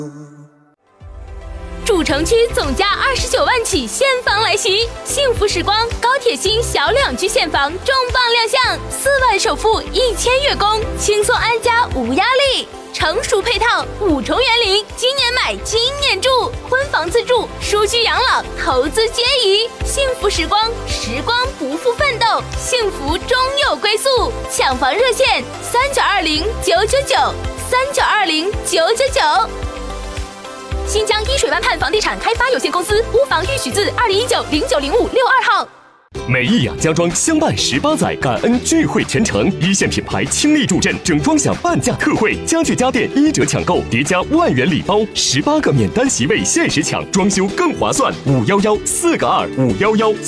主城区总价29万起现房来袭，幸福时光高铁新小两居现房重磅亮相，4万首付1000月供，轻松安家无压力。成熟配套5重园林，今年买今年住，婚房自住、舒居养老、投资皆宜。幸福时光，时光不负奋斗，幸福终有归宿。抢房热线3920-999，3920-999。新疆依水湾畔房地产开发有限公司，屋房预许字2019-090562号。 美意雅家装相伴18载，感恩聚会全程，一线品牌倾力助阵，整装享半价特惠，家具家电1折抢购，叠加万元礼包，18个免单席位限时抢，装修更划算。511-4个2，511